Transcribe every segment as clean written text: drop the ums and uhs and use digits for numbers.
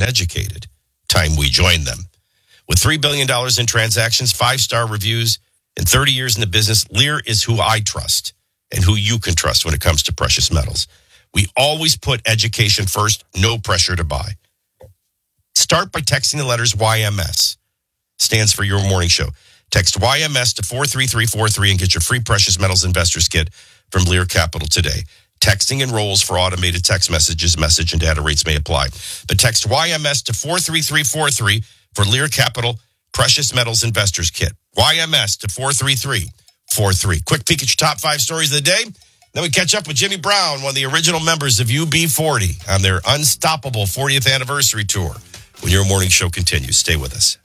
educated. Time we join them. With $3 billion in transactions, 5-star reviews, and 30 years in the business, Lear is who I trust and who you can trust when it comes to precious metals. We always put education first, no pressure to buy. Start by texting the letters YMS. Stands for Your Morning Show. Text YMS to 43343 and get your free precious metals investors kit from Lear Capital today. Texting enrolls for automated text messages. Message and data rates may apply. But text YMS to 43343 for Lear Capital Precious Metals Investors Kit. YMS to 43343. Quick peek at your top 5 stories of the day. Then we catch up with Jimmy Brown, one of the original members of UB40, on their Unstoppable 40th anniversary tour. When Your Morning Show continues, stay with us.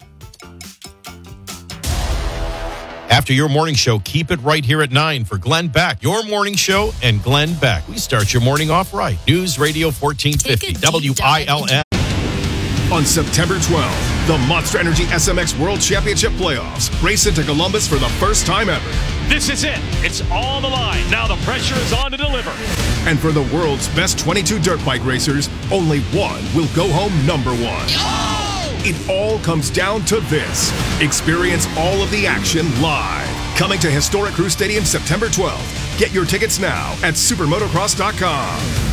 After Your Morning Show, keep it right here at 9 for Glenn Beck. Your Morning Show and Glenn Beck. We start your morning off right. News Radio 1450, WILN. On September 12th, the Monster Energy SMX World Championship Playoffs race into Columbus for the first time ever. This is it. It's on the line. Now the pressure is on to deliver. And for the world's best 22 dirt bike racers, only one will go home number 1. Oh! It all comes down to this. Experience all of the action live. Coming to historic Crew Stadium September 12th. Get your tickets now at supermotocross.com.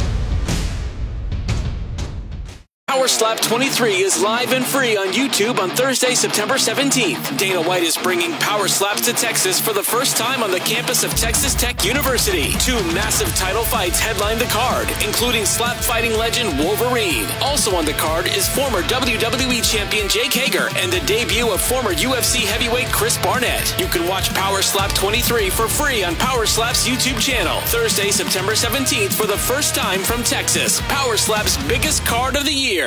Power Slap 23 is live and free on YouTube on Thursday, September 17th. Dana White is bringing Power Slaps to Texas for the first time on the campus of Texas Tech University. 2 massive title fights headline the card, including slap fighting legend Wolverine. Also on the card is former WWE champion Jake Hager and the debut of former UFC heavyweight Chris Barnett. You can watch Power Slap 23 for free on Power Slap's YouTube channel. Thursday, September 17th for the first time from Texas. Power Slap's biggest card of the year.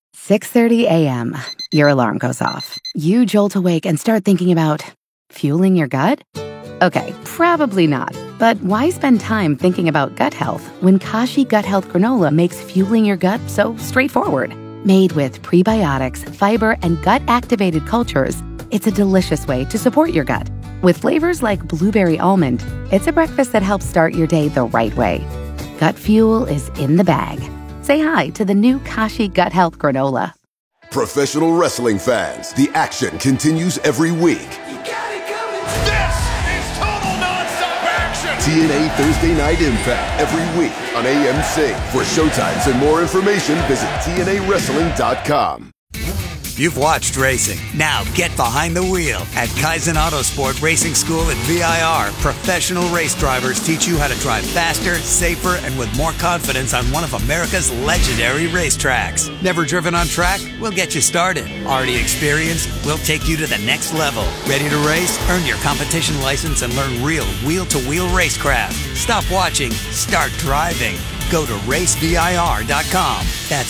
6:30 a.m. Your alarm goes off. You jolt awake and start thinking about fueling your gut? Okay, probably not. But why spend time thinking about gut health when Kashi Gut Health Granola makes fueling your gut so straightforward? Made with prebiotics, fiber, and gut-activated cultures, it's a delicious way to support your gut. With flavors like blueberry almond, it's a breakfast that helps start your day the right way. Gut fuel is in the bag. Say hi to the new Kashi Gut Health Granola. Professional wrestling fans, the action continues every week. You got it coming. This is total nonstop action. TNA Thursday Night Impact every week on AMC. For showtimes and more information, visit TNAWrestling.com. You've watched racing. Now get behind the wheel. At Kaizen Autosport Racing School at VIR, professional race drivers teach you how to drive faster, safer, and with more confidence on one of America's legendary racetracks. Never driven on track? We'll get you started. Already experienced? We'll take you to the next level. Ready to race? Earn your competition license and learn real wheel-to-wheel racecraft. Stop watching. Start driving. Go to racevir.com. That's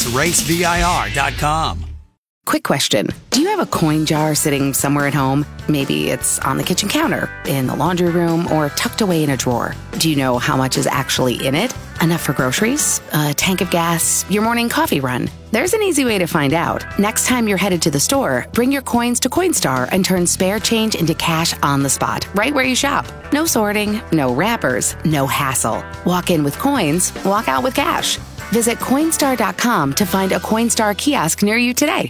racevir.com. Quick question. Do you have a coin jar sitting somewhere at home? Maybe it's on the kitchen counter, in the laundry room, or tucked away in a drawer. Do you know how much is actually in it? Enough for groceries? A tank of gas? Your morning coffee run? There's an easy way to find out. Next time you're headed to the store, bring your coins to Coinstar and turn spare change into cash on the spot, right where you shop. No sorting, no wrappers, no hassle. Walk in with coins, walk out with cash. Visit Coinstar.com to find a Coinstar kiosk near you today.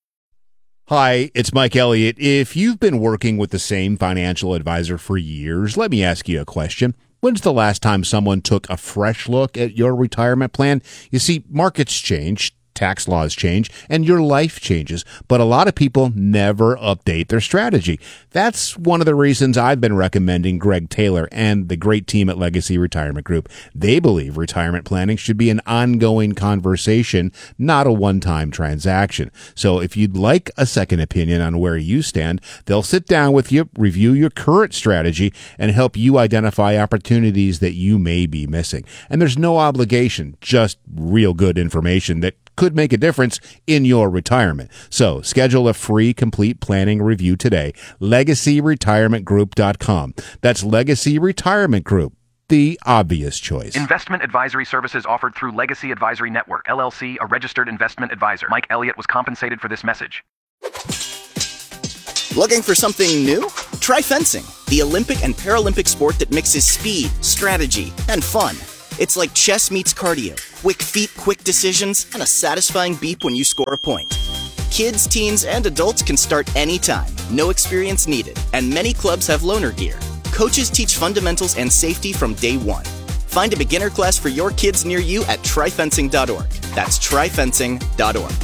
Hi, it's Mike Elliott. If you've been working with the same financial advisor for years, let me ask you a question. When's the last time someone took a fresh look at your retirement plan? You see, markets change, tax laws change, and your life changes, but a lot of people never update their strategy. That's one of the reasons I've been recommending Greg Taylor and the great team at Legacy Retirement Group. They believe retirement planning should be an ongoing conversation, not a one-time transaction. So if you'd like a second opinion on where you stand, they'll sit down with you, review your current strategy, and help you identify opportunities that you may be missing. And there's no obligation, just real good information that could make a difference in your retirement. So schedule a free complete planning review today. LegacyRetirementGroup.com. That's Legacy Retirement Group, the obvious choice. Investment advisory services offered through Legacy Advisory Network, LLC, a registered investment advisor. Mike Elliott was compensated for this message. Looking for something new? Try fencing, the Olympic and Paralympic sport that mixes speed, strategy, and fun. It's like chess meets cardio. Quick feet, quick decisions, and a satisfying beep when you score a point. Kids, teens, and adults can start anytime. No experience needed. And many clubs have loaner gear. Coaches teach fundamentals and safety from day one. Find a beginner class for your kids near you at tryfencing.org. That's tryfencing.org.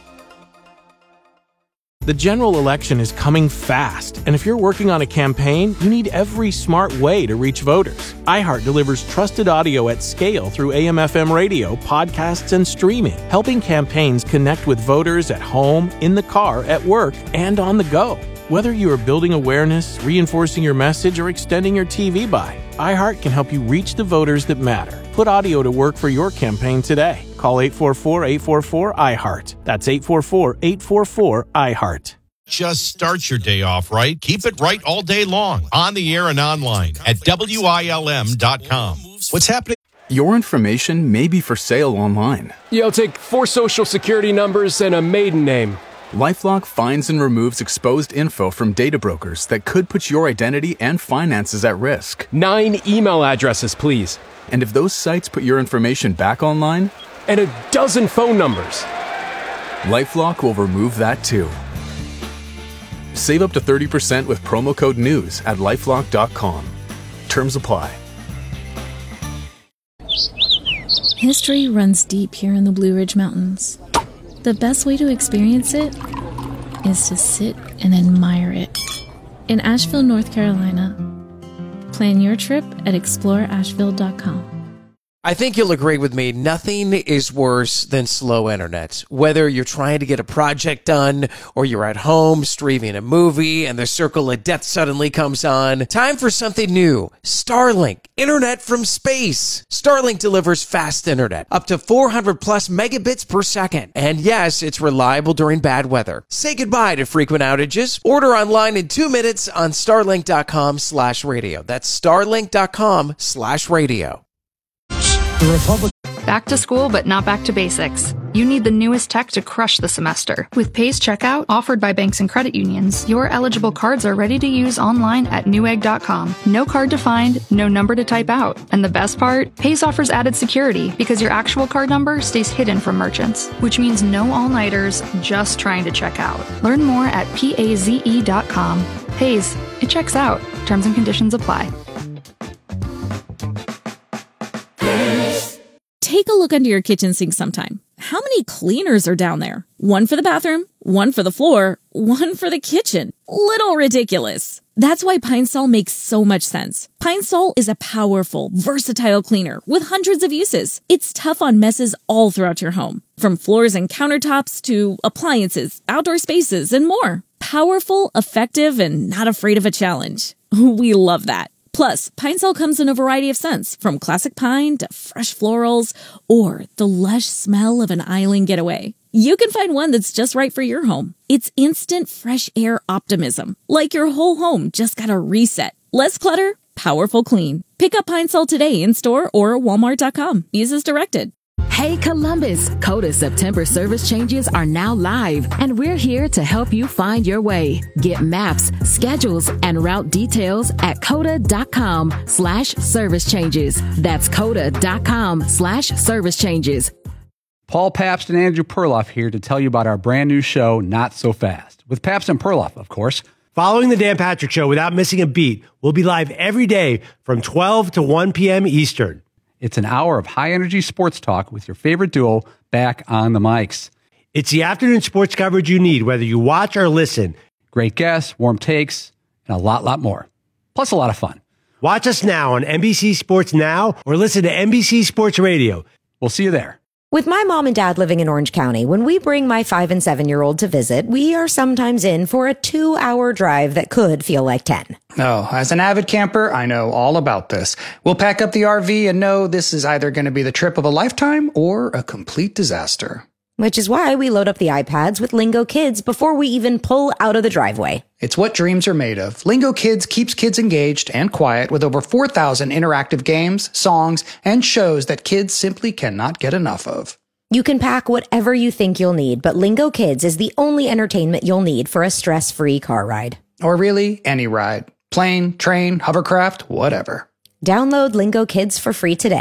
The general election is coming fast, and if you're working on a campaign, you need every smart way to reach voters. iHeart delivers trusted audio at scale through AM/FM radio, podcasts, and streaming, helping campaigns connect with voters at home, in the car, at work, and on the go. Whether you are building awareness, reinforcing your message, or extending your TV buy, iHeart can help you reach the voters that matter. Put audio to work for your campaign today. Call 844-844-iHeart. That's 844-844-iHeart. Just start your day off right. Keep it right all day long. On the air and online at WILM.com. What's happening? Your information may be for sale online. Yeah, I'll take 4 social security numbers and a maiden name. LifeLock finds and removes exposed info from data brokers that could put your identity and finances at risk. 9 email addresses, please. And if those sites put your information back online? And a dozen phone numbers. LifeLock will remove that too. Save up to 30% with promo code NEWS at LifeLock.com. Terms apply. History runs deep here in the Blue Ridge Mountains. The best way to experience it is to sit and admire it. In Asheville, North Carolina. Plan your trip at exploreasheville.com. I think you'll agree with me, nothing is worse than slow internet. Whether you're trying to get a project done or you're at home streaming a movie and the circle of death suddenly comes on, time for something new. Starlink, internet from space. Starlink delivers fast internet, up to 400 plus megabits per second. And yes, it's reliable during bad weather. Say goodbye to frequent outages. Order online in 2 minutes on starlink.com/radio. That's starlink.com/radio. Back to school, but not back to basics. You need the newest tech to crush the semester. With Pays Checkout, offered by banks and credit unions, your eligible cards are ready to use online at newegg.com. No card to find, no number to type out. And the best part? Pays offers added security because your actual card number stays hidden from merchants, which means no all-nighters just trying to check out. Learn more at paze.com. Pays, it checks out. Terms and conditions apply. Take a look under your kitchen sink sometime. How many cleaners are down there? One for the bathroom, one for the floor, one for the kitchen. Little ridiculous. That's why Pine Sol makes so much sense. Pine Sol is a powerful, versatile cleaner with hundreds of uses. It's tough on messes all throughout your home, from floors and countertops to appliances, outdoor spaces, and more. Powerful, effective, and not afraid of a challenge. We love that. Plus, Pine Sol comes in a variety of scents, from classic pine to fresh florals, or the lush smell of an island getaway. You can find one that's just right for your home. It's instant fresh air optimism, like your whole home just got a reset. Less clutter, powerful clean. Pick up Pine Sol today in store or walmart.com. Use as directed. Hey Columbus, Coda September service changes are now live, and we're here to help you find your way. Get maps, schedules, and route details at coda.com/service changes. That's coda.com/service changes. Paul Pabst and Andrew Perloff here to tell you about our brand new show, Not So Fast, with Pabst and Perloff, of course. Following the Dan Patrick Show without missing a beat, we'll be live every day from 12 to 1 p.m. Eastern. It's an hour of high-energy sports talk with your favorite duo back on the mics. It's the afternoon sports coverage you need, whether you watch or listen. Great guests, warm takes, and a lot more. Plus a lot of fun. Watch us now on NBC Sports Now or listen to NBC Sports Radio. We'll see you there. With my mom and dad living in Orange County, when we bring my 5- and 7-year-old to visit, we are sometimes in for a 2-hour drive that could feel like 10. Oh, as an avid camper, I know all about this. We'll pack up the RV and know this is either going to be the trip of a lifetime or a complete disaster. Which is why we load up the iPads with Lingo Kids before we even pull out of the driveway. It's what dreams are made of. Lingo Kids keeps kids engaged and quiet with over 4,000 interactive games, songs, and shows that kids simply cannot get enough of. You can pack whatever you think you'll need, but Lingo Kids is the only entertainment you'll need for a stress-free car ride. Or really, any ride. Plane, train, hovercraft, whatever. Download Lingo Kids for free today.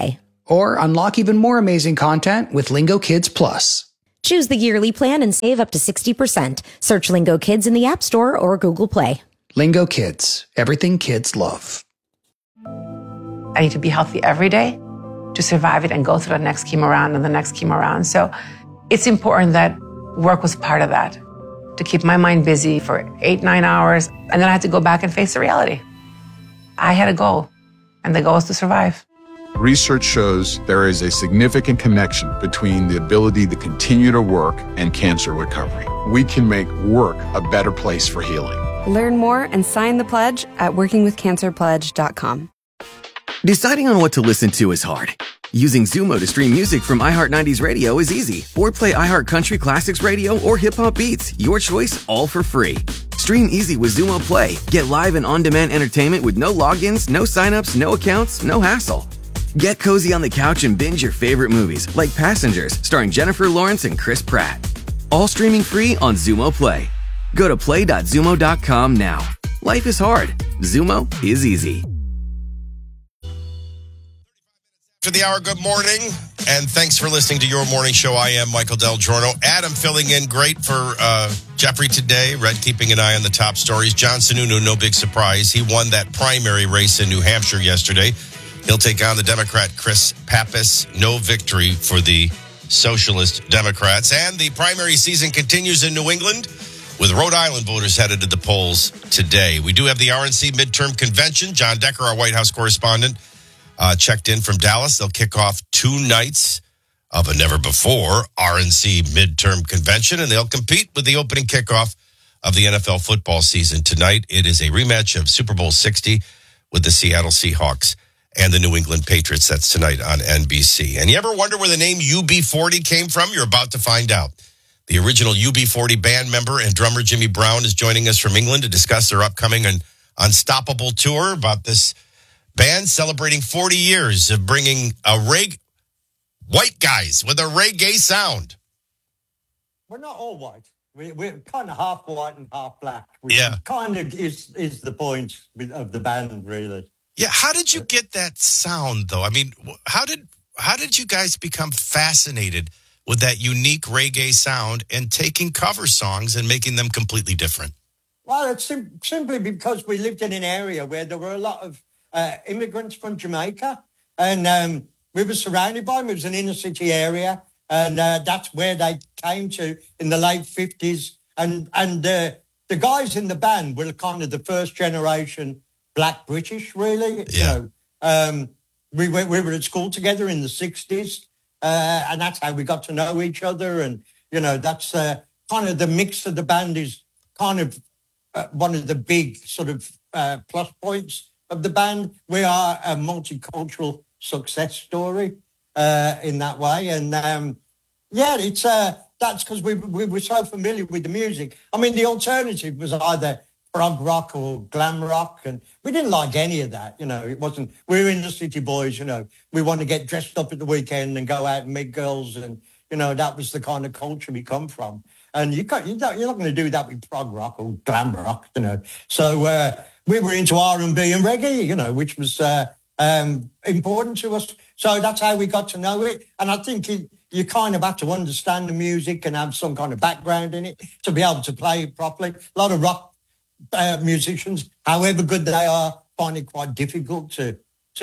Or unlock even more amazing content with Lingo Kids Plus. Choose the yearly plan and save up to 60%. Search Lingo Kids in the App Store or Google Play. Lingo Kids, everything kids love. I need to be healthy every day to survive it and go through the next chemo round and the next chemo round. So it's important that work was part of that, to keep my mind busy for 8-9 hours. And then I had to go back and face the reality. I had a goal, and the goal is to survive. Research shows there is a significant connection between the ability to continue to work and cancer recovery. We can make work a better place for healing. Learn more and sign the pledge at workingwithcancerpledge.com. Deciding on what to listen to is hard. Using Zumo to stream music from iHeart 90s Radio is easy. Or play iHeart Country Classics Radio or Hip Hop Beats. Your choice, all for free. Stream easy with Zumo Play. Get live and on-demand entertainment with no logins, no signups, no accounts, no hassle. Get cozy on the couch and binge your favorite movies, like Passengers, starring Jennifer Lawrence and Chris Pratt. All streaming free on Zumo Play. Go to play.zumo.com now. Life is hard. Zumo is easy. For the hour, good morning, and thanks for listening to Your Morning Show. I am Michael Del Giorno. Adam filling in great for Jeffrey today. Red keeping an eye on the top stories. John Sununu, no big surprise. He won that primary race in New Hampshire yesterday. He'll take on the Democrat Chris Pappas. No victory for the Socialist Democrats. And the primary season continues in New England with Rhode Island voters headed to the polls today. We do have the RNC midterm convention. John Decker, our White House correspondent, checked in from Dallas. They'll kick off 2 nights of a never-before RNC midterm convention, and they'll compete with the opening kickoff of the NFL football season tonight. It is a rematch of Super Bowl 60 with the Seattle Seahawks and the New England Patriots. That's tonight on NBC. And you ever wonder where the name UB40 came from? You're about to find out. The original UB40 band member and drummer Jimmy Brown is joining us from England to discuss their upcoming and Unstoppable tour about this band celebrating 40 years of bringing white guys with a reggae sound. We're not all white. We're kind of half white and half black. Which kind of is the point of the band, really. Yeah, how did you get that sound, though? I mean, how did you guys become fascinated with that unique reggae sound and taking cover songs and making them completely different? Well, it's simply because we lived in an area where there were a lot of immigrants from Jamaica, and we were surrounded by them. It was an inner city area, and that's where they came to in the late 50s. And the guys in the band were kind of the first generation Black British, really. Yeah. You know, we were at school together in the 60s, and that's how we got to know each other. And, you know, that's kind of the mix of the band is kind of one of the big sort of plus points of the band. We are a multicultural success story in that way. And, it's that's because we were so familiar with the music. I mean, the alternative was either prog rock or glam rock, and we didn't like any of that. You know, it wasn't. We were in the city boys. You know, we want to get dressed up at the weekend and go out and meet girls, and you know that was the kind of culture we come from. And you're not going to do that with prog rock or glam rock. You know, so we were into R&B and reggae. You know, which was important to us. So that's how we got to know it. And I think you kind of have to understand the music and have some kind of background in it to be able to play it properly. A lot of rock musicians, however good they are, find it quite difficult to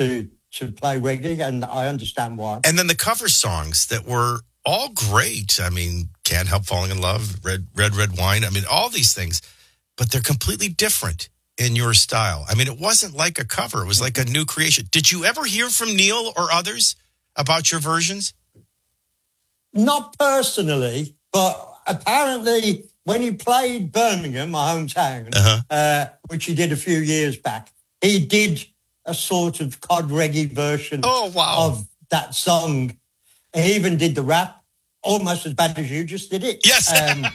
play reggae, and I understand why. And then the cover songs that were all great. I mean, Can't Help Falling in Love, Red Wine. I mean, all these things, but they're completely different in your style. I mean, it wasn't like a cover. It was like a new creation. Did you ever hear from Neil or others about your versions? Not personally, but apparently when he played Birmingham, my hometown, which he did a few years back, he did a sort of cod reggae version of that song. He even did the rap, almost as bad as you just did it. Yes.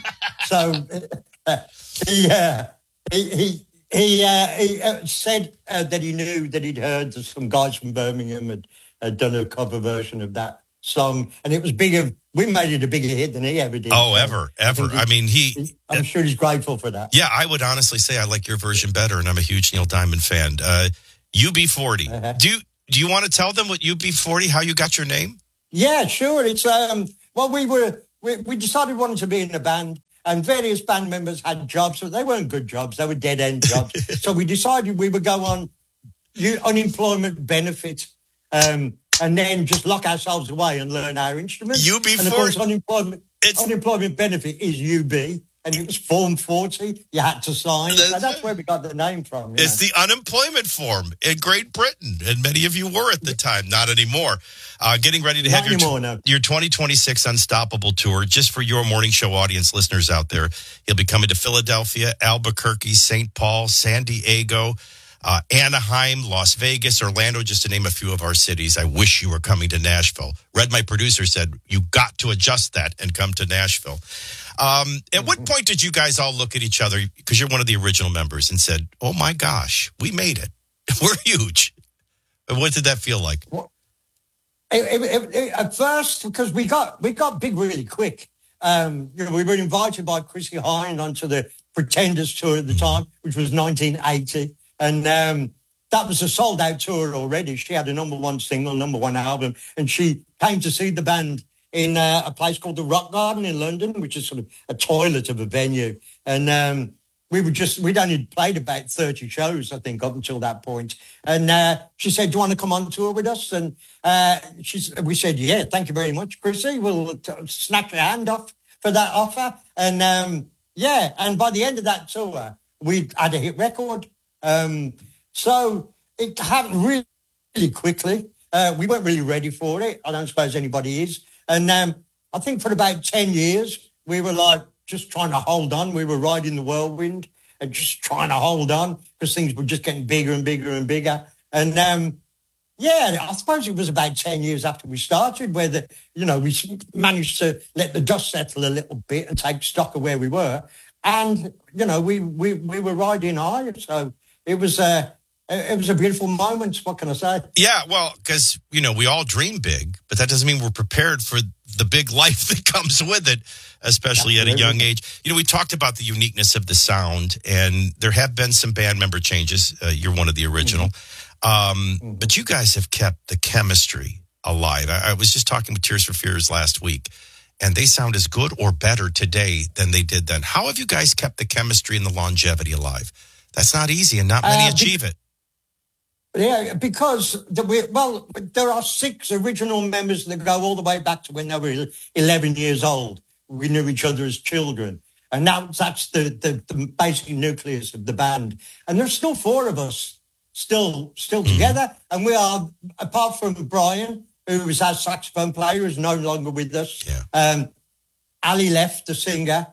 He said that he knew that he'd heard that some guys from Birmingham had done a cover version of that song, and it was bigger. We made it a bigger hit than he ever did. Oh, ever. I mean, I'm sure he's grateful for that. Yeah, I would honestly say I like your version better, and I'm a huge Neil Diamond fan. UB40. do you want to tell them what UB40, how you got your name? Yeah, sure. It's well, we decided we wanted to be in a band, and various band members had jobs, but they weren't good jobs; they were dead end jobs. So we decided we would go on unemployment benefit, and then just lock ourselves away and learn our instruments. UB40. And of course, unemployment benefit is UB. And it was Form 40 you had to sign. So that's where we got the name from. It's the unemployment form in Great Britain. And many of you were at the time. Not anymore. Getting ready to have your 2026 Unstoppable Tour. Just for your morning show audience listeners out there, you'll be coming to Philadelphia, Albuquerque, St. Paul, San Diego, Anaheim, Las Vegas, Orlando, just to name a few of our cities. I wish you were coming to Nashville. Red, my producer, said you got to adjust that and come to Nashville. At what point did you guys all look at each other, because you're one of the original members, and said, oh my gosh, we made it. We're huge. What did that feel like? Well, at first, because we got big really quick. We were invited by Chrissie Hynde onto the Pretenders tour at the time, which was 1980. And that was a sold-out tour already. She had a number one single, number one album, and she came to see the band in a place called the Rock Garden in London, which is sort of a toilet of a venue. And we'd only played about 30 shows, I think, up until that point. And she said, do you want to come on tour with us? And we said, yeah, thank you very much, Chrissie. We'll snatch your hand off for that offer. And and by the end of that tour, we had a hit record. So it happened really quickly. We weren't really ready for it. I don't suppose anybody is. And I think for about 10 years, we were like just trying to hold on. We were riding the whirlwind and just trying to hold on because things were just getting bigger and bigger and bigger. And I suppose it was about 10 years after we started where we managed to let the dust settle a little bit and take stock of where we were. And, we were riding high. So it was a beautiful moment. What can I say? Yeah, well, because, we all dream big, but that doesn't mean we're prepared for the big life that comes with it, especially at a young age. We talked about the uniqueness of the sound, and there have been some band member changes. You're one of the original. But you guys have kept the chemistry alive. I was just talking with Tears for Fears last week, and they sound as good or better today than they did then. How have you guys kept the chemistry and the longevity alive? That's not easy, and not many achieve it. Yeah, because there are 6 original members that go all the way back to when they were 11 years old. We knew each other as children. And that's the basic nucleus of the band. And there's still 4 of us still together. And we are, apart from Brian, who was our saxophone player, is no longer with us. Yeah. Ali left, the singer,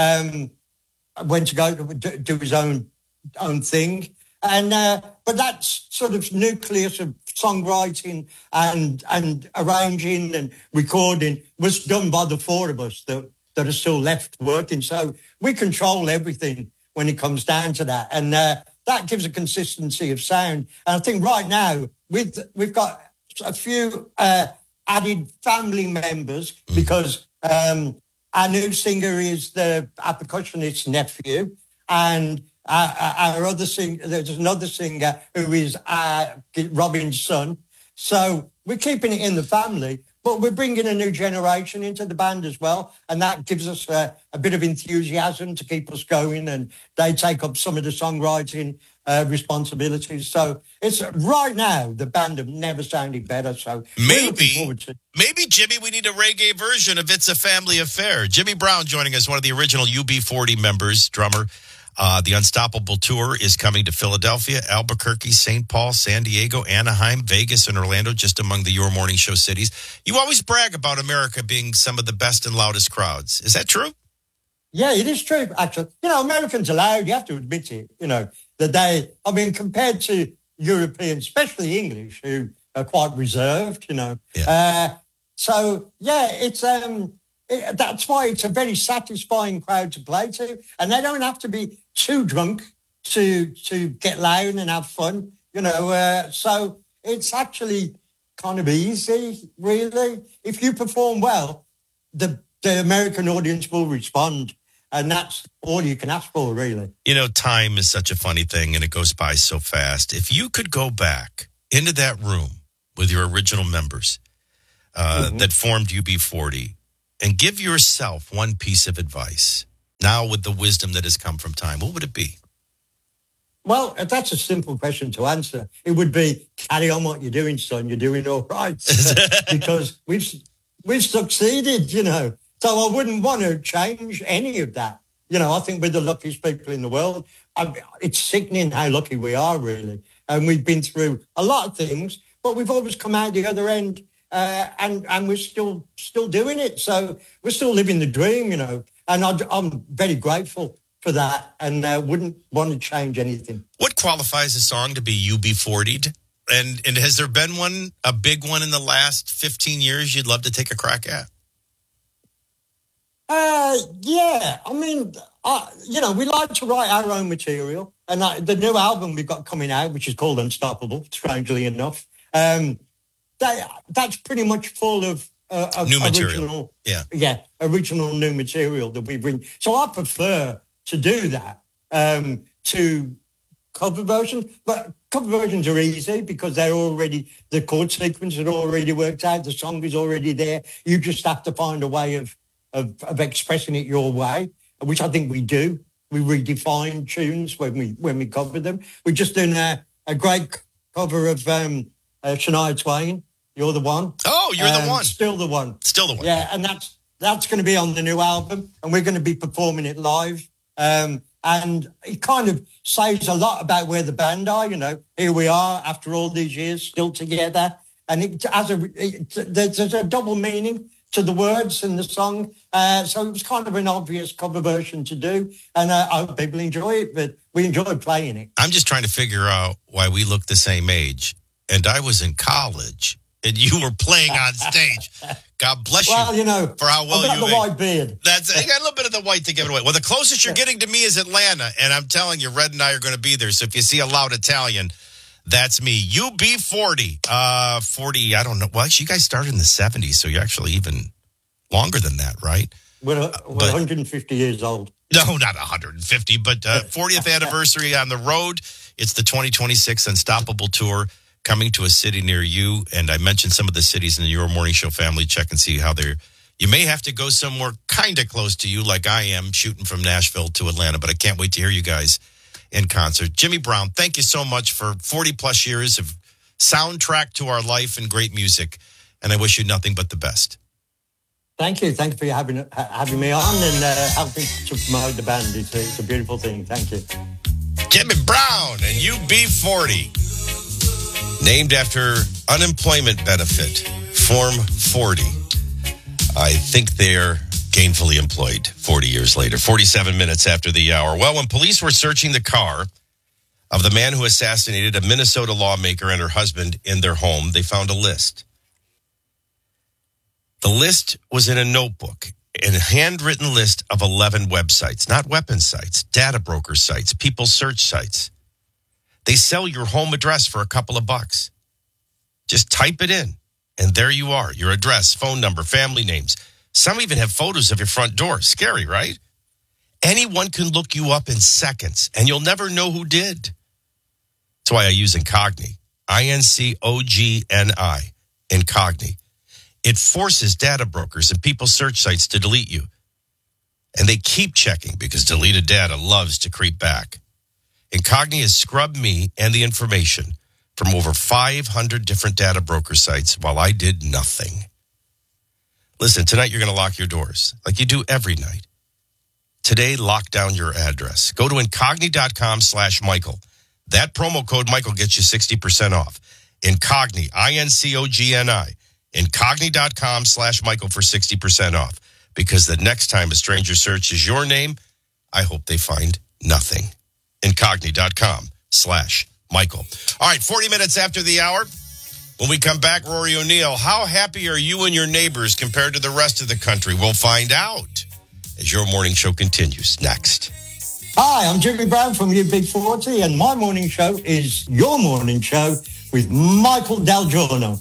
went to go do his own thing. And but that sort of nucleus of songwriting and arranging and recording was done by the 4 of us that are still left working. So we control everything when it comes down to that. And that gives a consistency of sound. And I think right now we've got a few added family members because our new singer is our percussionist's nephew, and our other singer, there's another singer who is Robin's son. So we're keeping it in the family, but we're bringing a new generation into the band as well. And that gives us a bit of enthusiasm to keep us going. And they take up some of the songwriting responsibilities. So it's right now, the band have never sounded better. So maybe, Jimmy, we need a reggae version of It's a Family Affair. Jimmy Brown joining us, one of the original UB40 members, drummer. The Unstoppable Tour is coming to Philadelphia, Albuquerque, St. Paul, San Diego, Anaheim, Vegas, and Orlando, just among the Your Morning Show cities. You always brag about America being some of the best and loudest crowds. Is that true? Yeah, it is true, actually. Americans are loud. You have to admit it. Compared to Europeans, especially English, who are quite reserved, Yeah. It's... that's why it's a very satisfying crowd to play to, and they don't have to be too drunk to get loud and have fun, so it's actually kind of easy, really. If you perform well, the American audience will respond, and that's all you can ask for, really. Time is such a funny thing, and it goes by so fast. If you could go back into that room with your original members that formed UB40 and give yourself one piece of advice now with the wisdom that has come from time, what would it be? Well, that's a simple question to answer. It would be, carry on what you're doing, son. You're doing all right. Because we've succeeded, you know. So I wouldn't want to change any of that. You know, I think we're the luckiest people in the world. It's sickening how lucky we are, really. And we've been through a lot of things, but we've always come out the other end and we're still doing it. So we're still living the dream, you know. And I'm very grateful for that and wouldn't want to change anything. What qualifies a song to be UB40'd? And has there been one, a big one in the last 15 years you'd love to take a crack at? Yeah. I mean, you know, we like to write our own material. And the new album we've got coming out, which is called Unstoppable, strangely enough, that's pretty much full of new material. Original new material that we bring. So I prefer to do that to cover versions. But cover versions are easy because the chord sequence is already worked out. The song is already there. You just have to find a way of expressing it your way, which I think we do. We redefine tunes when we cover them. We're just doing a great cover of Shania Twain, You're the One. Oh, You're the One. Still the One. Still the One. Yeah, and that's going to be on the new album, and we're going to be performing it live. And it kind of says a lot about where the band are, you know. Here we are after all these years, still together. And there's a double meaning to the words in the song. So it was kind of an obvious cover version to do. And I hope people enjoy it, but we enjoy playing it. I'm just trying to figure out why we look the same age. And I was in college, and you were playing on stage. God bless you. Well, you know, for how well I've got the white beard. You got a little bit of the white to give it away. Well, the closest you're getting to me is Atlanta, and I'm telling you, Red and I are going to be there. So if you see a loud Italian, that's me. UB40. 40, I don't know. Well, actually, you guys started in the 70s, so you're actually even longer than that, right? We're 150 years old. No, not 150, but 40th anniversary on the road. It's the 2026 Unstoppable Tour coming to a city near you. And I mentioned some of the cities in Your Morning Show family. Check and see how they're. You may have to go somewhere kind of close to you, like I am, shooting from Nashville to Atlanta. But I can't wait to hear you guys in concert. Jimmy Brown, thank you so much for 40 plus years of soundtrack to our life and great music. And I wish you nothing but the best. Thank you. Thank you for having me on and helping to promote the band. It's a beautiful thing. Thank you. Jimmy Brown and UB40. Named after unemployment benefit, Form 40. I think they're gainfully employed 40 years later, 47 minutes after the hour. Well, when police were searching the car of the man who assassinated a Minnesota lawmaker and her husband in their home, they found a list. The list was in a notebook, a handwritten list of 11 websites, not weapon sites, data broker sites, people search sites. They sell your home address for a couple of bucks. Just type it in, and there you are. Your address, phone number, family names. Some even have photos of your front door. Scary, right? Anyone can look you up in seconds, and you'll never know who did. That's why I use Incogni. INCOGNI. Incogni. It forces data brokers and people search sites to delete you. And they keep checking because deleted data loves to creep back. Incogni has scrubbed me and the information from over 500 different data broker sites while I did nothing. Listen, tonight you're going to lock your doors like you do every night. Today, lock down your address. Go to Incogni.com/Michael. That promo code, Michael, gets you 60% off. Incogni, INCOGNI. Incogni.com/Michael for 60% off. Because the next time a stranger searches your name, I hope they find nothing. Incogni.com/Michael. All right, 40 minutes after the hour. When we come back, Rory O'Neill, how happy are you and your neighbors compared to the rest of the country? We'll find out as your morning show continues next. Hi, I'm Jimmy Brown from UB40, and my morning show is Your Morning Show with Michael Del Giorno.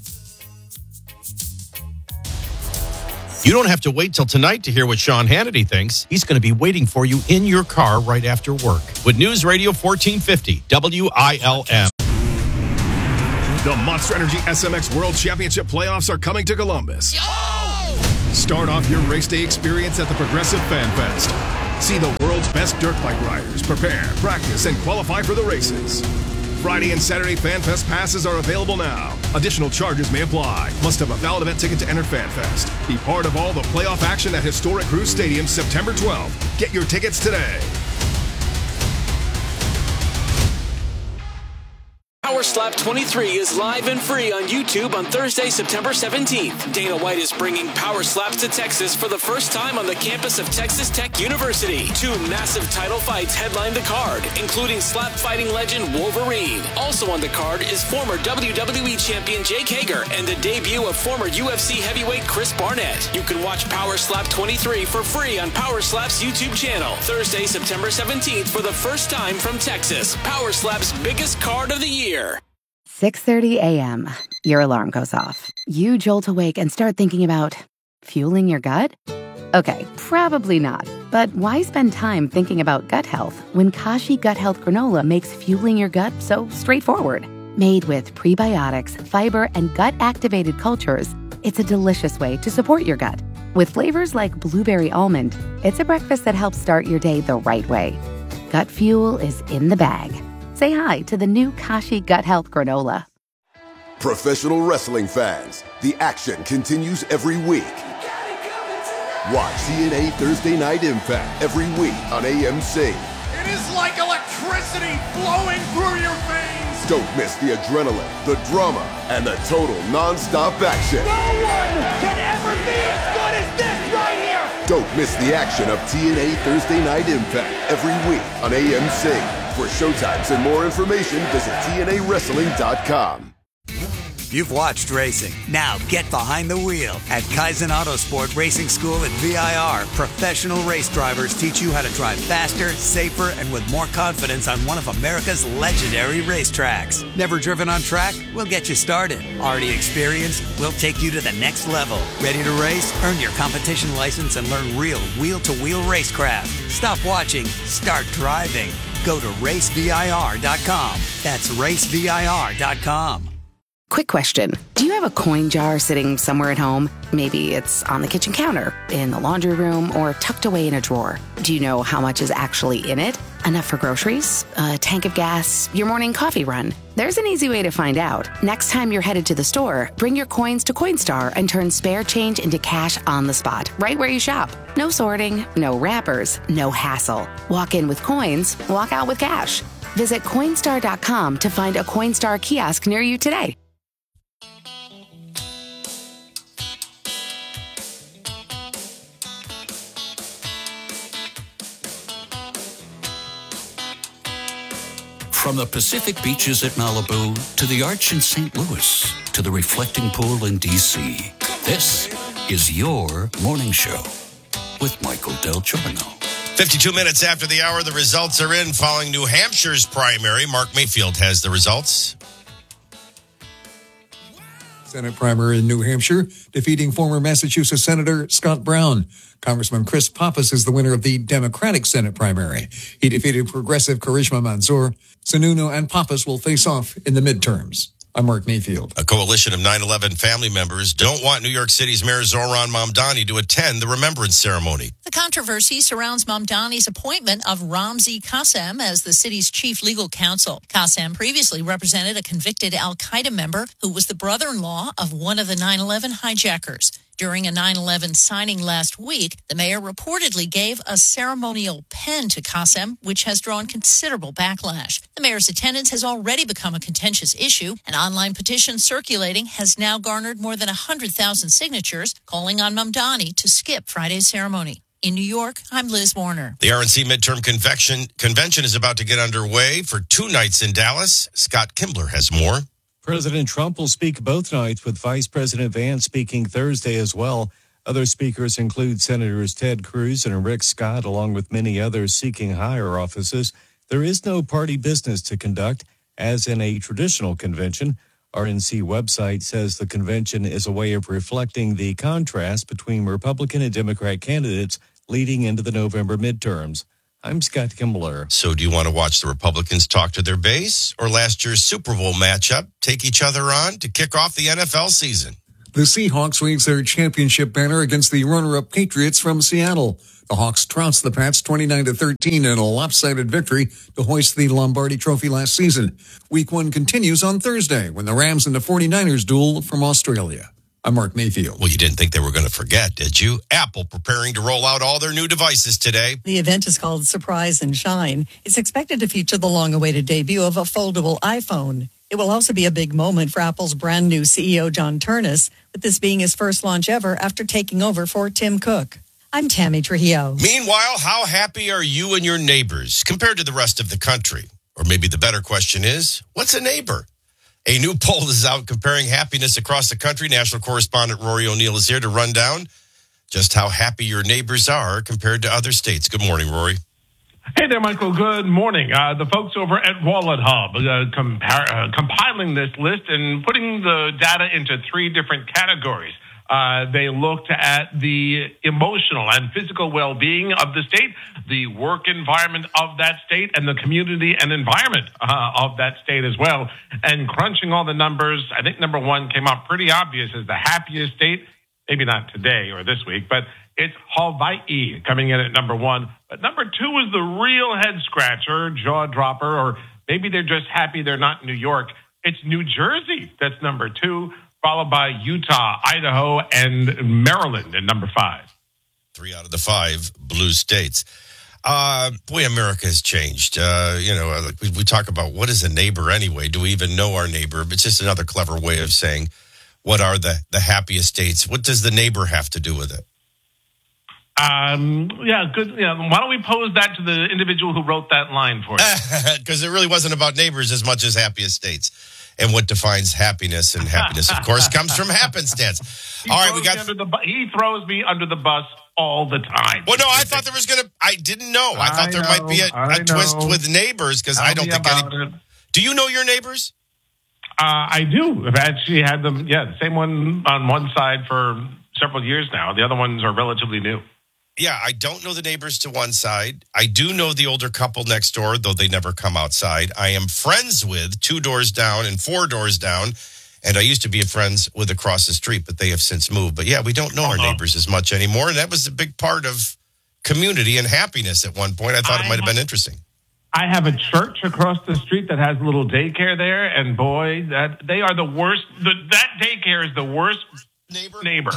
You don't have to wait till tonight to hear what Sean Hannity thinks. He's going to be waiting for you in your car right after work with News Radio 1450 WILM. The Monster Energy SMX World Championship playoffs are coming to Columbus. Start off your race day experience at the Progressive Fan Fest. See the world's best dirt bike riders prepare, practice, and qualify for the races. Friday and Saturday Fan Fest passes are available now. Additional charges may apply. Must have a valid event ticket to enter Fan Fest. Be part of all the playoff action at historic Cruise Stadium September 12th. Get your tickets today. Power Slap 23 is live and free on YouTube on Thursday, September 17th. Dana White is bringing Power Slaps to Texas for the first time on the campus of Texas Tech University. 2 massive title fights headline the card, including slap fighting legend Wolverine. Also on the card is former WWE champion Jake Hager and the debut of former UFC heavyweight Chris Barnett. You can watch Power Slap 23 for free on Power Slap's YouTube channel. Thursday, September 17th for the first time from Texas. Power Slap's biggest card of the year. 6:30 a.m. Your alarm goes off. You jolt awake and start thinking about fueling your gut? Okay, probably not. But why spend time thinking about gut health when Kashi Gut Health Granola makes fueling your gut so straightforward? Made with prebiotics, fiber, and gut-activated cultures, it's a delicious way to support your gut. With flavors like blueberry almond, it's a breakfast that helps start your day the right way. Gut fuel is in the bag. Say hi to the new Kashi Gut Health Granola. Professional wrestling fans, the action continues every week. Watch TNA Thursday Night Impact every week on AMC. It is like electricity flowing through your veins. Don't miss the adrenaline, the drama, and the total non-stop action. No one can ever be as good as this right here. Don't miss the action of TNA Thursday Night Impact every week on AMC. For showtimes and more information, visit TNAWrestling.com. You've watched racing. Now get behind the wheel. At Kaizen Autosport Racing School at VIR, professional race drivers teach you how to drive faster, safer, and with more confidence on one of America's legendary racetracks. Never driven on track? We'll get you started. Already experienced? We'll take you to the next level. Ready to race? Earn your competition license and learn real wheel-to-wheel racecraft. Stop watching. Start driving. Go to racevir.com. That's racevir.com. Quick question. Do you have a coin jar sitting somewhere at home? Maybe it's on the kitchen counter, in the laundry room, or tucked away in a drawer. Do you know how much is actually in it? Enough for groceries, a tank of gas, your morning coffee run? There's an easy way to find out. Next time you're headed to the store, bring your coins to Coinstar and turn spare change into cash on the spot, right where you shop. No sorting, no wrappers, no hassle. Walk in with coins, walk out with cash. Visit Coinstar.com to find a Coinstar kiosk near you today. From the Pacific beaches at Malibu to the Arch in St. Louis to the reflecting pool in D.C., this is your morning show with Michael Del Giorno. 52 minutes after the hour, the results are in following New Hampshire's primary. Mark Mayfield has the results. Senate primary in New Hampshire, defeating former Massachusetts Senator Scott Brown. Congressman Chris Pappas is the winner of the Democratic Senate primary. He defeated progressive Karishma Mansour. Sununu and Pappas will face off in the midterms. I'm Mark Mayfield. A coalition of 9/11 family members don't want New York City's Mayor Zohran Mamdani to attend the remembrance ceremony. The controversy surrounds Mamdani's appointment of Ramzi Qassem as the city's chief legal counsel. Qassem previously represented a convicted al-Qaeda member who was the brother-in-law of one of the 9/11 hijackers. During a 9/11 signing last week, the mayor reportedly gave a ceremonial pen to Qassem, which has drawn considerable backlash. The mayor's attendance has already become a contentious issue. An online petition circulating has now garnered more than 100,000 signatures, calling on Mamdani to skip Friday's ceremony. In New York, I'm Liz Warner. The RNC midterm convention is about to get underway for 2 nights in Dallas. Scott Kimbler has more. President Trump will speak both nights, with Vice President Vance speaking Thursday as well. Other speakers include Senators Ted Cruz and Rick Scott, along with many others seeking higher offices. There is no party business to conduct, as in a traditional convention. RNC website says the convention is a way of reflecting the contrast between Republican and Democrat candidates leading into the November midterms. I'm Scott Kimbler. So do you want to watch the Republicans talk to their base or last year's Super Bowl matchup take each other on to kick off the NFL season? The Seahawks waved their championship banner against the runner-up Patriots from Seattle. The Hawks trounced the Pats 29-13 in a lopsided victory to hoist the Lombardi Trophy last season. Week 1 continues on Thursday when the Rams and the 49ers duel from Australia. I'm Mark Mayfield. Well, you didn't think they were going to forget, did you? Apple preparing to roll out all their new devices today. The event is called Surprise and Shine. It's expected to feature the long-awaited debut of a foldable iPhone. It will also be a big moment for Apple's brand new CEO, John Ternus, with this being his first launch ever after taking over for Tim Cook. I'm Tammy Trujillo. Meanwhile, how happy are you and your neighbors compared to the rest of the country? Or maybe the better question is, what's a neighbor? A new poll is out comparing happiness across the country. National correspondent Rory O'Neill is here to run down just how happy your neighbors are compared to other states. Good morning, Rory. Hey there, Michael. Good morning. The folks over at Wallet Hub compiling this list and putting the data into 3 different categories. They looked at the emotional and physical well-being of the state, the work environment of that state, and the community and environment of that state as well. And crunching all the numbers, I think number 1 came out pretty obvious as the happiest state. Maybe not today or this week, but it's Hawaii coming in at number 1. But number 2 is the real head-scratcher, jaw-dropper, or maybe they're just happy they're not in New York. It's New Jersey that's number 2. Followed by Utah, Idaho, and Maryland at number 5. 3 out of the 5 blue states. Boy, America has changed. We talk about what is a neighbor anyway? Do we even know our neighbor? It's just another clever way of saying what are the happiest states. What does the neighbor have to do with it? Good. Yeah, why don't we pose that to the individual who wrote that line for you? Because it really wasn't about neighbors as much as happiest states. And what defines happiness, and happiness, of course, comes from happenstance. All right, he throws me under the bus all the time. Well, no, I thought there was I didn't know. I thought there might be a twist with neighbors because I don't think any. Do you know your neighbors? I do. I've actually had them. Yeah, the same one on one side for several years now. The other ones are relatively new. Yeah, I don't know the neighbors to one side. I do know the older couple next door, though they never come outside. I am friends with 2 doors down and 4 doors down, and I used to be friends with across the street, but they have since moved. But yeah, we don't know our neighbors as much anymore, and that was a big part of community and happiness at one point. I thought it might have been interesting. I have a church across the street that has a little daycare there, and boy, they are the worst. That daycare is the worst neighbor.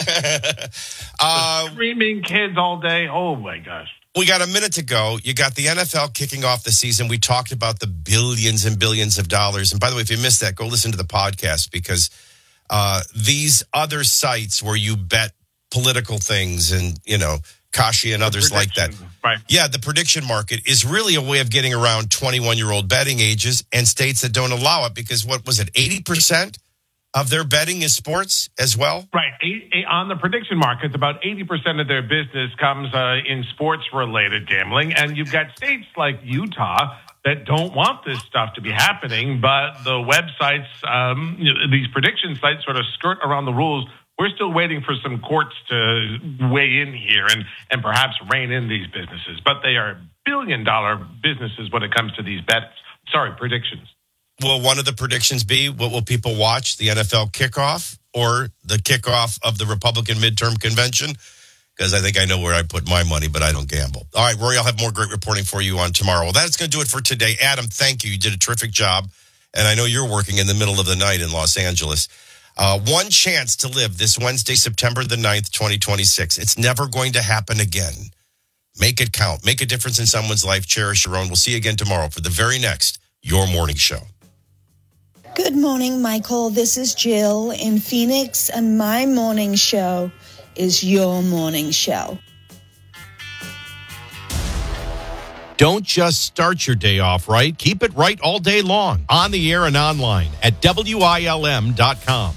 Screaming kids all day. Oh, my gosh. We got a minute to go. You got the NFL kicking off the season. We talked about the billions and billions of dollars. And by the way, if you missed that, go listen to the podcast because these other sites where you bet political things and, Kashi and others like that. Right. Yeah, the prediction market is really a way of getting around 21-year-old betting ages and states that don't allow it because what was it, 80%? Of their betting is sports as well? Right. On the prediction markets, about 80% of their business comes in sports-related gambling. And you've got states like Utah that don't want this stuff to be happening, but the websites, these prediction sites sort of skirt around the rules. We're still waiting for some courts to weigh in here and perhaps rein in these businesses. But they are billion-dollar businesses when it comes to these predictions. Will one of the predictions be what will people watch, the NFL kickoff or the kickoff of the Republican midterm convention? Because I think I know where I put my money, but I don't gamble. All right, Rory, I'll have more great reporting for you on tomorrow. Well, that's going to do it for today. Adam, thank you. You did a terrific job. And I know you're working in the middle of the night in Los Angeles. One chance to live this Wednesday, September the 9th, 2026. It's never going to happen again. Make it count. Make a difference in someone's life. Cherish your own. We'll see you again tomorrow for the very next Your Morning Show. Good morning, Michael. This is Jill in Phoenix, and my morning show is Your Morning Show. Don't just start your day off right. Keep it right all day long, on the air and online at WILM.com.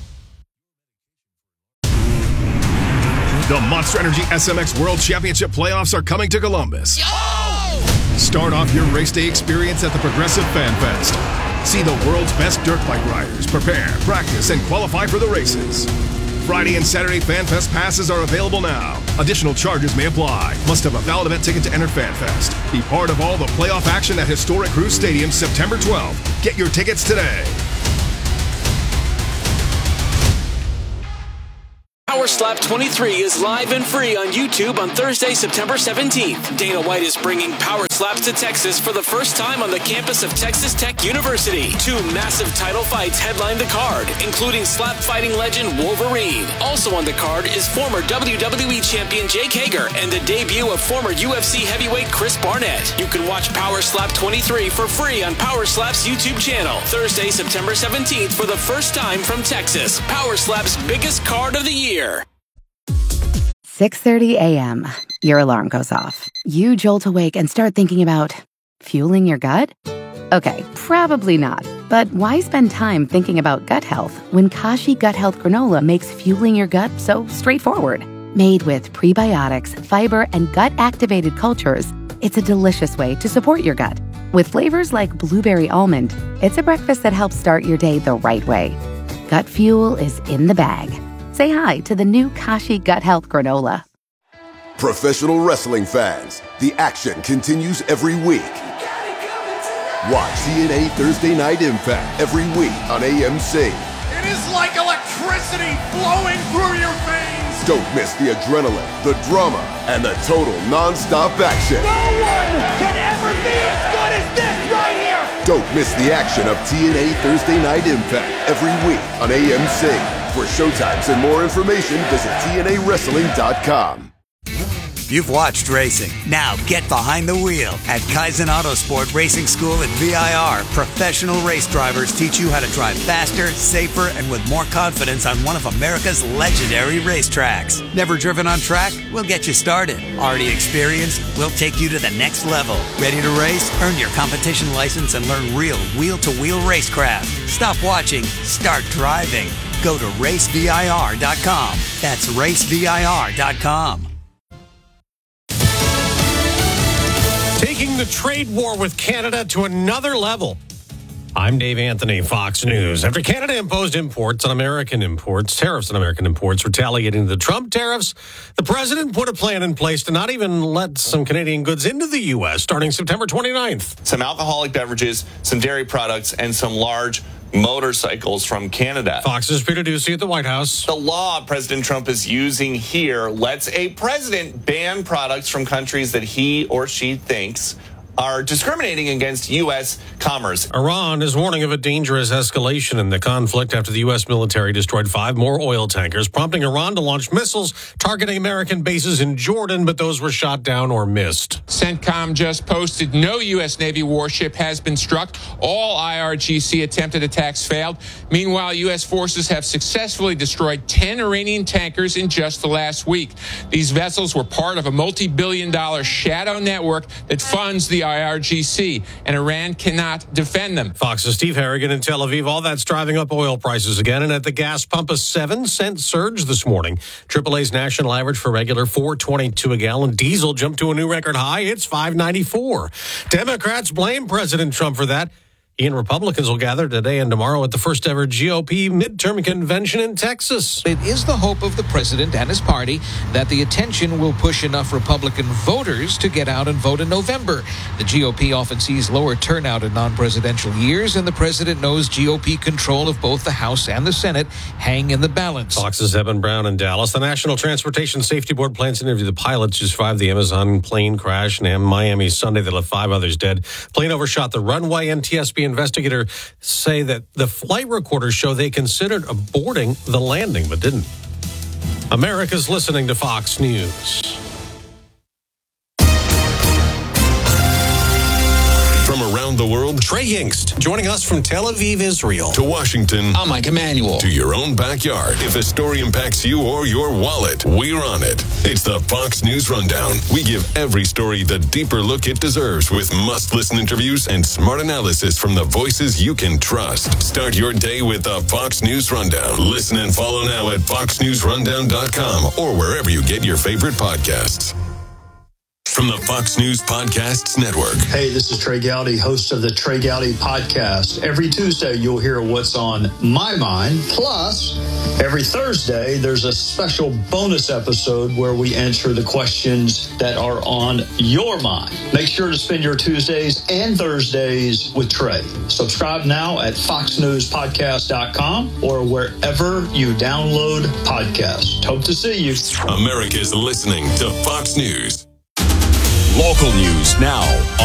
The Monster Energy SMX World Championship playoffs are coming to Columbus. Start off your race day experience at the Progressive Fan Fest. See the world's best dirt bike riders prepare, practice, and qualify for the races. Friday and Saturday FanFest passes are available now. Additional charges may apply. Must have a valid event ticket to enter FanFest. Be part of all the playoff action at historic Cruz Stadium September 12th. Get your tickets today. Power Slap 23 is live and free on YouTube on Thursday, September 17th. Dana White is bringing Power Slaps to Texas for the first time on the campus of Texas Tech University. 2 massive title fights headline the card, including slap fighting legend Wolverine. Also on the card is former WWE champion Jake Hager and the debut of former UFC heavyweight Chris Barnett. You can watch Power Slap 23 for free on Power Slap's YouTube channel. Thursday, September 17th for the first time from Texas. Power Slap's biggest card of the year. 6:30 a.m. Your alarm goes off. You jolt awake and start thinking about fueling your gut? Okay, probably not. But why spend time thinking about gut health when Kashi Gut Health Granola makes fueling your gut so straightforward? Made with prebiotics, fiber, and gut-activated cultures, it's a delicious way to support your gut. With flavors like blueberry almond, it's a breakfast that helps start your day the right way. Gut fuel is in the bag. Say hi to the new Kashi Gut Health Granola. Professional wrestling fans, the action continues every week. Watch TNA Thursday Night Impact every week on AMC. It is like electricity flowing through your veins. Don't miss the adrenaline, the drama, and the total non-stop action. No one can ever be as good as this right here. Don't miss the action of TNA Thursday Night Impact every week on AMC. For showtimes and more information, visit TNAWrestling.com. You've watched racing. Now get behind the wheel at Kaizen Autosport Racing School at VIR. Professional race drivers teach you how to drive faster, safer, and with more confidence on one of America's legendary racetracks. Never driven on track? We'll get you started. Already experienced? We'll take you to the next level. Ready to race? Earn your competition license and learn real wheel-to-wheel racecraft. Stop watching. Start driving. Go to racevir.com. That's racevir.com. Taking the trade war with Canada to another level. I'm Dave Anthony, Fox News. After Canada imposed tariffs on American imports, retaliating the Trump tariffs, the president put a plan in place to not even let some Canadian goods into the U.S. starting September 29th. Some alcoholic beverages, some dairy products, and some large motorcycles from Canada. Fox's Peter Doocy at the White House. The law President Trump is using here lets a president ban products from countries that he or she thinks are discriminating against U.S. commerce. Iran is warning of a dangerous escalation in the conflict after the U.S. military destroyed 5 more oil tankers, prompting Iran to launch missiles targeting American bases in Jordan, but those were shot down or missed. CENTCOM just posted no U.S. Navy warship has been struck. All IRGC attempted attacks failed. Meanwhile, U.S. forces have successfully destroyed 10 Iranian tankers in just the last week. These vessels were part of a multi-billion-dollar shadow network that funds the IRGC, and Iran cannot defend them. Fox's Steve Harrigan in Tel Aviv. All that's driving up oil prices again, and at the gas pump, a 7-cent surge this morning. AAA's national average for regular $4.22 a gallon. Diesel jumped to a new record high. It's $5.94. Democrats blame President Trump for that. He and Republicans will gather today and tomorrow at the first ever GOP midterm convention in Texas. It is the hope of the president and his party that the attention will push enough Republican voters to get out and vote in November. The GOP often sees lower turnout in non-presidential years, and the president knows GOP control of both the House and the Senate hang in the balance. Fox's Evan Brown in Dallas. The National Transportation Safety Board plans to interview the pilots who survived the Amazon plane crash in Miami Sunday that left 5 others dead. Plane overshot the runway. NTSB investigators say that the flight recorders show they considered aborting the landing, but didn't. America's listening to Fox News. From around the world, Trey Yingst joining us from Tel Aviv, Israel. To Washington, I'm Mike Emanuel. To your own backyard. If a story impacts you or your wallet, we're on it. It's the Fox News Rundown. We give every story the deeper look it deserves with must-listen interviews and smart analysis from the voices you can trust. Start your day with the Fox News Rundown. Listen and follow now at foxnewsrundown.com or wherever you get your favorite podcasts. From the Fox News Podcasts Network. Hey, this is Trey Gowdy, host of the Trey Gowdy Podcast. Every Tuesday, you'll hear what's on my mind. Plus, every Thursday, there's a special bonus episode where we answer the questions that are on your mind. Make sure to spend your Tuesdays and Thursdays with Trey. Subscribe now at foxnewspodcast.com or wherever you download podcasts. Hope to see you. America's listening to Fox News. Local news now